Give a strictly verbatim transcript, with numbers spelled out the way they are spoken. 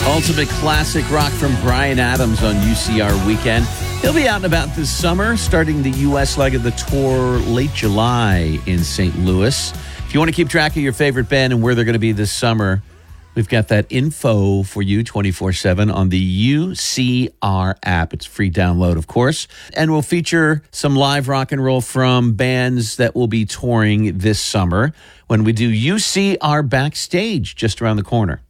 Ultimate classic rock from Bryan Adams on U C R Weekend. He'll be out and about this summer, starting the U S leg of the tour late July in Saint Louis. If you want to keep track of your favorite band and where they're going to be this summer, we've got that info for you twenty-four seven on the U C R app. It's free download, of course. And we'll feature some live rock and roll from bands that will be touring this summer when we do U C R Backstage just around the corner.